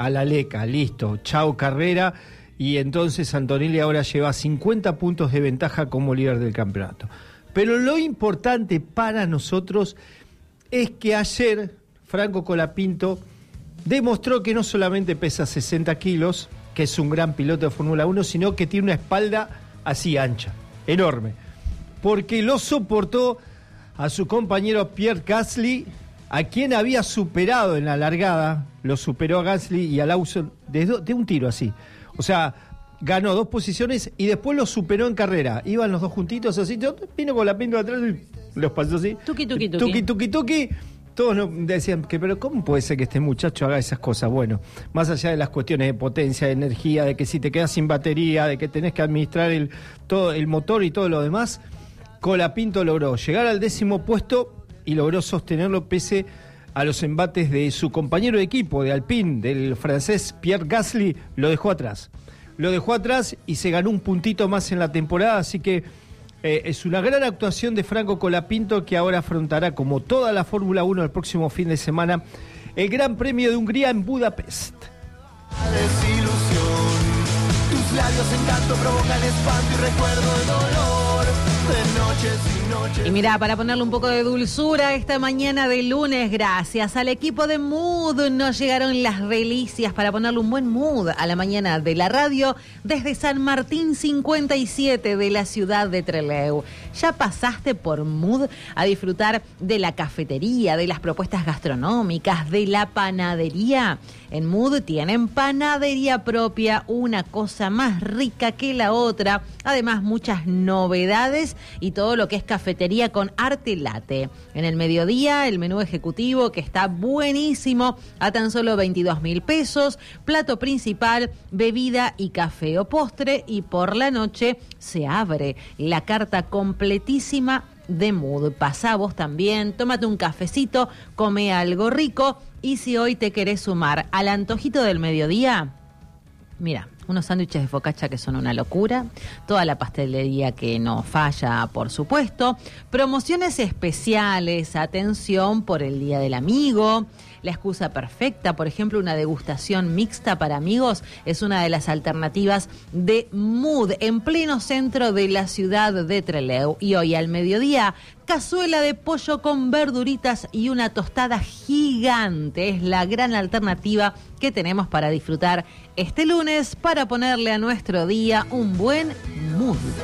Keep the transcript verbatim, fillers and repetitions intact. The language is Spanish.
a la Leca, listo, chao carrera, y entonces Antonelli ahora lleva cincuenta puntos de ventaja como líder del campeonato. Pero lo importante para nosotros es que ayer Franco Colapinto demostró que no solamente pesa sesenta kilos, que es un gran piloto de Fórmula uno, sino que tiene una espalda así ancha, enorme, porque lo soportó a su compañero Pierre Gasly, a quien había superado en la largada, lo superó a Gasly y a Lawson de, do, de un tiro así. O sea, ganó dos posiciones y después lo superó en carrera. Iban los dos juntitos así, vino con la pinta atrás y los pasó así. Tuki, tuki, tuki. Tuki, tuki, tuki. Todos nos decían que, pero ¿cómo puede ser que este muchacho haga esas cosas? Bueno, más allá de las cuestiones de potencia, de energía, de que si te quedas sin batería, de que tenés que administrar el, todo, el motor y todo lo demás, Colapinto logró llegar al décimo puesto y logró sostenerlo pese a los embates de su compañero de equipo, de Alpine, del francés Pierre Gasly, lo dejó atrás. Lo dejó atrás y se ganó un puntito más en la temporada, así que eh, es una gran actuación de Franco Colapinto, que ahora afrontará, como toda la Fórmula uno, el próximo fin de semana, el Gran Premio de Hungría en Budapest. Desilusión, tus labios en canto provocan espanto y recuerdo de dolor, de noches y noches. Y mira, para ponerle un poco de dulzura esta mañana de lunes, gracias al equipo de Mood nos llegaron las delicias para ponerle un buen mood a la mañana de la radio desde San Martín cincuenta y siete de la ciudad de Trelew. ¿Ya pasaste por Mood a disfrutar de la cafetería, de las propuestas gastronómicas, de la panadería? En Mood tienen panadería propia, una cosa más rica que la otra. Además, muchas novedades y todo lo que es cafetería con arte latte. En el mediodía, el menú ejecutivo, que está buenísimo, a tan solo veintidós mil pesos. Plato principal, bebida y café o postre. Y por la noche se abre la carta completísima de Mood. Pasá vos también, tómate un cafecito, come algo rico. Y si hoy te querés sumar al antojito del mediodía, mira, unos sándwiches de focaccia que son una locura, toda la pastelería que no falla, por supuesto, promociones especiales, atención por el Día del Amigo, la excusa perfecta, por ejemplo, una degustación mixta para amigos es una de las alternativas de Mood en pleno centro de la ciudad de Trelew. Y hoy al mediodía, cazuela de pollo con verduritas y una tostada gigante. Es la gran alternativa que tenemos para disfrutar este lunes, para ponerle a nuestro día un buen mood.